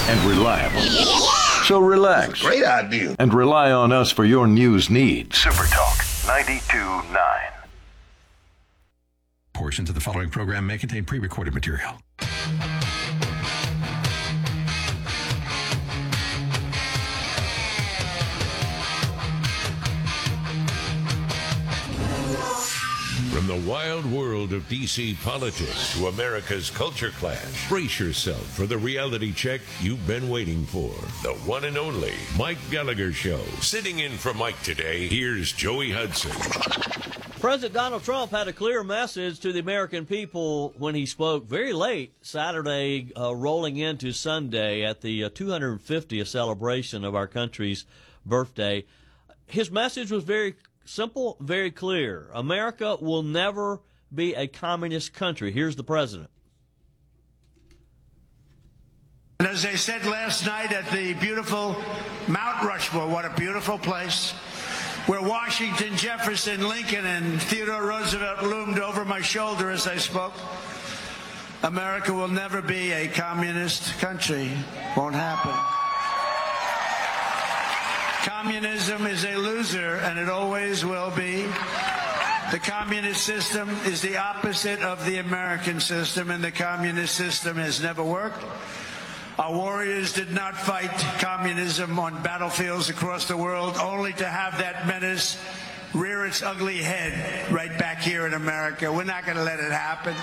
and reliable. So relax. Great idea. And rely on us for your news needs. Super Talk 92.9. Portions of the following program may contain pre-recorded material. From the wild world of D.C. politics to America's culture clash, brace yourself for the reality check you've been waiting for. The one and only Mike Gallagher Show. Sitting in for Mike today, here's Joey Hudson. President Donald Trump had a clear message to the American people when he spoke very late Saturday, rolling into Sunday at the 250th celebration of our country's birthday. His message was very simple, very clear. America will never be a communist country. Here's the president. And as I said last night at the beautiful Mount Rushmore, what a beautiful place, where Washington, Jefferson, Lincoln, and Theodore Roosevelt loomed over my shoulder as I spoke, America will never be a communist country. Won't happen. Communism is a loser, and it always will be. The communist system is the opposite of the American system, and the communist system has never worked. Our warriors did not fight communism on battlefields across the world, only to have that menace rear its ugly head right back here in America. We're not going to let it happen.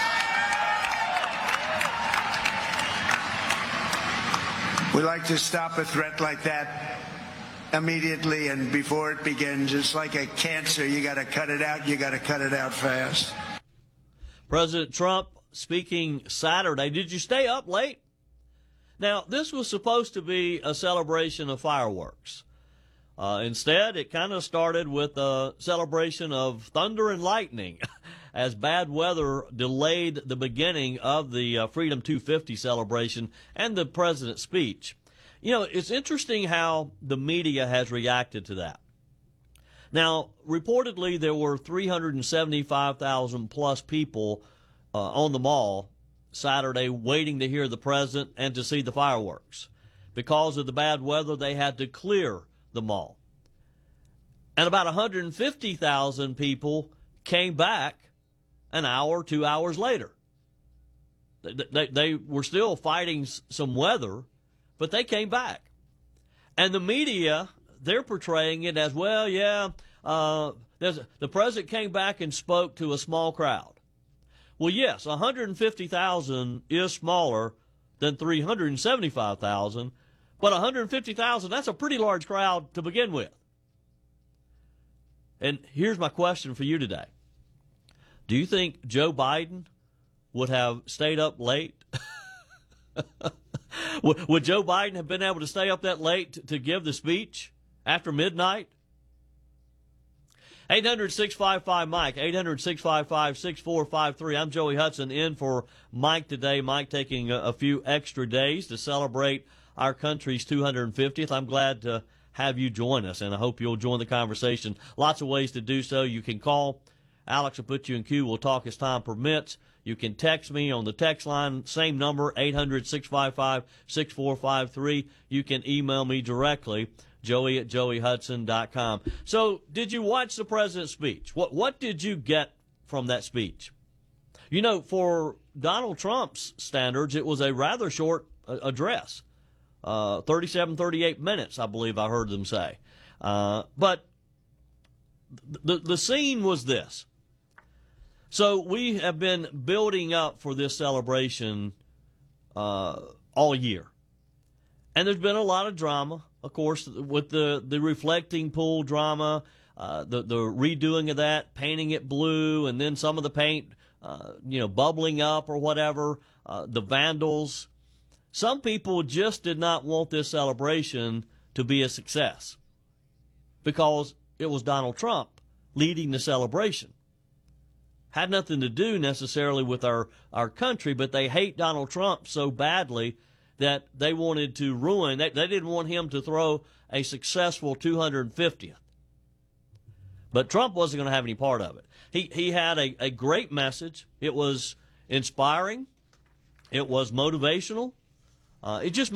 We like to stop a threat like that immediately and before it begins. It's like a cancer. You got to cut it out. You got to cut it out fast. President Trump speaking Saturday. Did you stay up late? Now, this was supposed to be a celebration of fireworks. Instead, it kind of started with a celebration of thunder and lightning as bad weather delayed the beginning of the Freedom 250 celebration and the president's speech. You know, it's interesting how the media has reacted to that. Now, reportedly, there were 375,000 plus people on the mall Saturday waiting to hear the president and to see the fireworks. Because of the bad weather, they had to clear the mall. And about 150,000 people came back an hour, 2 hours later. They were still fighting some weather, but they came back. And the media, they're portraying it as, well, yeah, the president came back and spoke to a small crowd. Well, yes, 150,000 is smaller than 375,000, but 150,000, that's a pretty large crowd to begin with. And here's my question for you today. Do you think Joe Biden would have stayed up late? Would Joe Biden have been able to stay up that late to give the speech after midnight? 800-655-MIKE, 800-655-6453. I'm Joey Hudson in for Mike today. Mike taking a few extra days to celebrate our country's 250th. I'm glad to have you join us, and I hope you'll join the conversation. Lots of ways to do so. You can call. Alex will put you in queue. We'll talk as time permits. You can text me on the text line, same number, 800-655-6453. You can email me directly, joey@joeyhudson.com. So did you watch the president's speech? What did you get from that speech? You know, for Donald Trump's standards, it was a rather short address, 37, 38 minutes, I believe I heard them say. But the scene was this. So we have been building up for this celebration all year. And there's been a lot of drama, of course, with the reflecting pool drama, the redoing of that, painting it blue, and then some of the paint, bubbling up or whatever, the vandals. Some people just did not want this celebration to be a success because it was Donald Trump leading the celebration. Had nothing to do necessarily with our country, but they hate Donald Trump so badly that they wanted to ruin, they didn't want him to throw a successful 250th. But Trump wasn't going to have any part of it. He had a great message. It was inspiring. It was motivational. It just